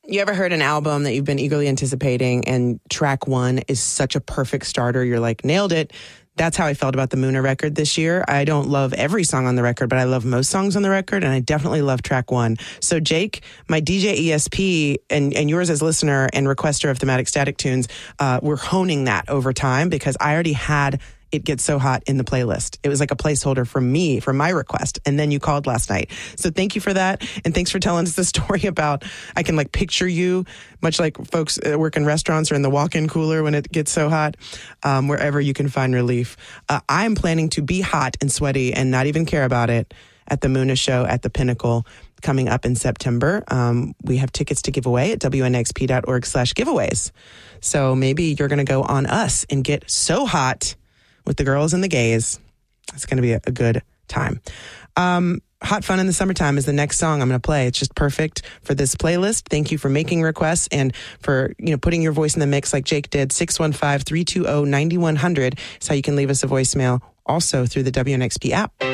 You ever heard an album that you've been eagerly anticipating and track one is such a perfect starter? You're like, nailed it. That's how I felt about the Muna record this year. I don't love every song on the record, but I love most songs on the record, and I definitely love track one. So Jake, my DJ ESP, and yours as listener and requester of Thematic Static Tunes, we're honing that over time because I already had It Gets So Hot in the playlist. It was like a placeholder for me, for my request. And then you called last night. So thank you for that. And thanks for telling us the story about, I can like picture you, much like folks work in restaurants or in the walk-in cooler when it gets so hot, wherever you can find relief. I'm planning to be hot and sweaty and not even care about it at the Muna show at the Pinnacle coming up in September. We have tickets to give away at wnxp.org/giveaways. So maybe you're going to go on us and get so hot with the girls and the gays. It's going to be a good time. Hot Fun in the Summertime is the next song I'm going to play. It's just perfect for this playlist. Thank you for making requests and for, putting your voice in the mix like Jake did. 615-320-9100 is how you can leave us a voicemail, also through the WNXP app.